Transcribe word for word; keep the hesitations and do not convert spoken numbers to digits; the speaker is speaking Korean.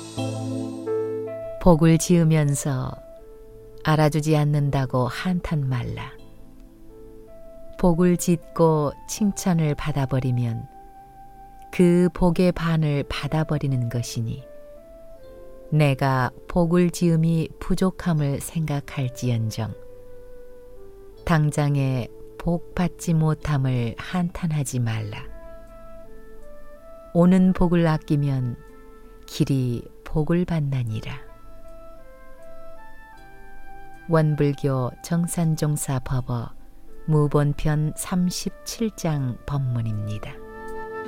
복을 지으면서 알아주지 않는다고 한탄 말라. 복을 짓고 칭찬을 받아버리면 그 복의 반을 받아버리는 것이니 내가 복을 지음이 부족함을 생각할지언정 당장에 복 받지 못함을 한탄하지 말라. 오는 복을 아끼면 길이 복을 받나니라. 원불교 정산종사 법어 무본편 삼십칠 장 법문입니다.